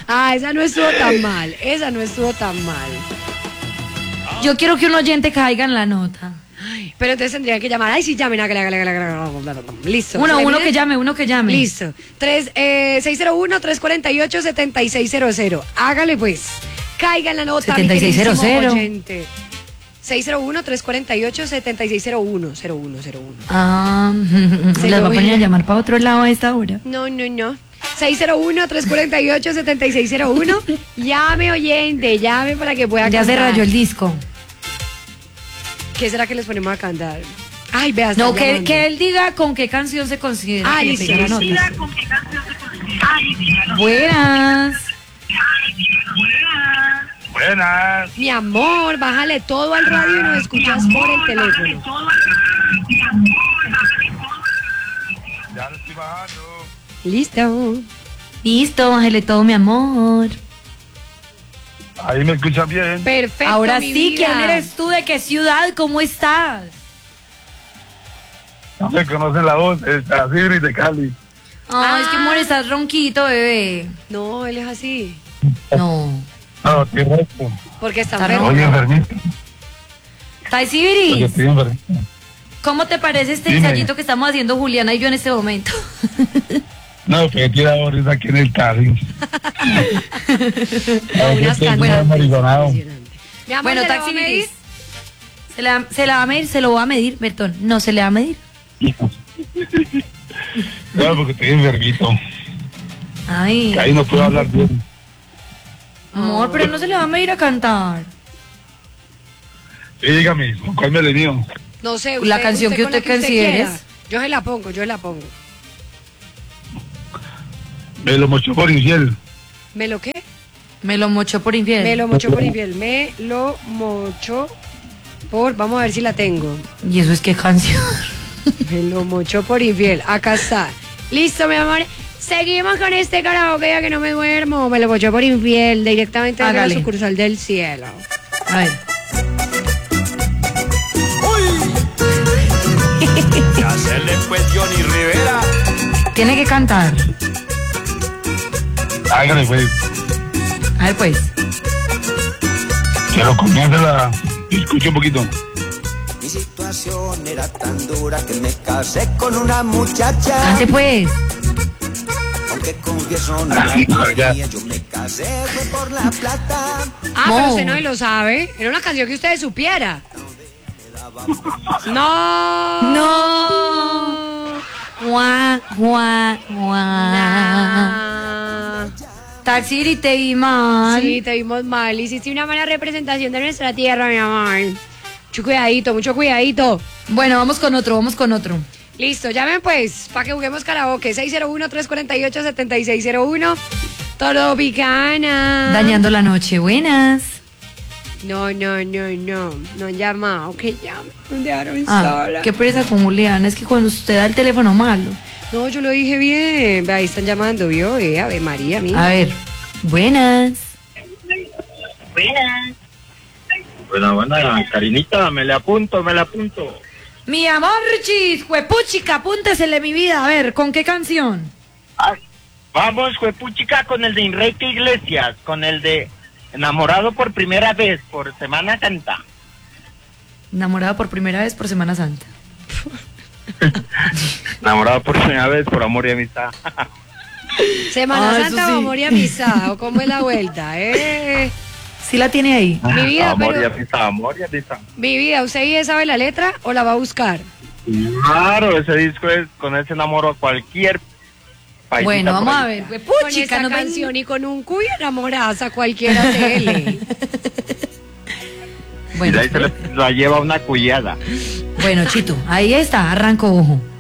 Esa no estuvo tan mal. Esa no estuvo tan mal. Yo quiero que un oyente caiga en la nota. Pero entonces tendrían que llamar. Ay, sí, llamen. Listo. Uno que llame. Listo. 601-348-7600. Hágale pues. Caiga en la nota. 7600. 601-348-7601. 0101. Ah, las va a poner a llamar para otro lado a esta hora. No. 601-348-7601. Llame, oyente. Llame para que pueda Ya cantar. se rayó el disco. ¿Qué será que les ponemos a cantar? Ay, vea. No, que él diga con qué canción se considera. Listo. Buenas. Buenas. Mi amor, bájale todo al radio y nos escuchas por el teléfono. Ya lo estoy bajando. Listo, bájale todo, mi amor. Ahí me escuchan bien. Perfecto. Ahora mi sí, vida. ¿quién eres tú? ¿De qué ciudad? ¿Cómo estás? No me conocen la voz, es Asibri de Cali. Ay, es que amor, estás ronquito, bebé. No, él es así. No. No, estoy recto. Porque está Está enfermo. Estoy enfermito. Porque Taisibiris, estoy enfermito. ¿cómo te parece este Dime. ensayito que estamos haciendo Juliana y yo en este momento? No, que quiero ahorita aquí en el carro. Unas canciones mariconado. impresionantes. Mi amor, Bueno, ¿se la va a Taisibiris, medir? se la va a medir, se lo va a medir, perdón. No, se le va a medir. No, porque estoy enfermito. Ay, Ahí no puedo hablar bien. amor, pero no se le va a medir a cantar. Sí, dígame, ¿cuál me le dio? No sé. La canción que con la usted consideres. quiera. Yo se la pongo. Me lo mochó por infiel. ¿Me lo qué? Me lo mochó por infiel. Me lo mochó por infiel. Me lo mochó por... Vamos a ver si la tengo. ¿Y eso es qué canción? Me lo mochó por infiel. Acá está. Listo, mi amor. Seguimos con este karaoke ya que no me duermo. Me lo mochó por infiel. Directamente de la Hágale. sucursal del cielo. A ver. Ya se le fue Johnny Rivera. Tiene que cantar. Hágale, pues. A ver, pues. Que lo comience la... Escuche un poquito. Mi situación era tan dura que me casé con una muchacha. Cante, pues. Aunque confieso no la Ya. quería, yo me casé fue por la plata. Pero No. usted no lo sabe. Era una canción que ustedes supiera. No. No. Guau, guau, guau. Nah. Taxi, te vi mal. Sí, te vimos mal. Hiciste una mala representación de nuestra tierra, mi amor. Mucho cuidadito. Bueno, vamos con otro. Listo, llamen pues, para que juguemos karaoke. 601-348-7601. Tropicana. Dañando la noche. Buenas. No han llamado, que llamen. Me dejaron sola. Qué presa con Juliana. Es que cuando usted da el teléfono malo. No, yo lo dije bien. Ahí están llamando, ¿vio? Ave María, mía. A ver. Buenas. Buena, Karinita, me le apunto. Mi amor, huepuchica, apúntesele mi vida. A ver, ¿con qué canción? Vamos, juepuchica, con el de Enrique Iglesias, con el de Enamorado por primera vez, por Semana Santa. Enamorada por primera vez por Semana Santa. Enamorado por primera vez, por amor y amistad. Semana eso Santa sí. o amor y amistad, o cómo es la vuelta, Sí la tiene ahí. Mi vida, amor pero- y amistad, amor y amistad. Mi vida, ¿usted ya sabe la letra o la va a buscar? Claro, ese disco es con ese enamoro a cualquier paisita. Bueno, vamos por a ahí. ver. Con Huepuchica, esa no canción y con un cuy enamoradas a cualquiera de él. Y Bueno, de ahí se le la lleva una cuyada. bueno, Chito, ahí está, arranco ojo.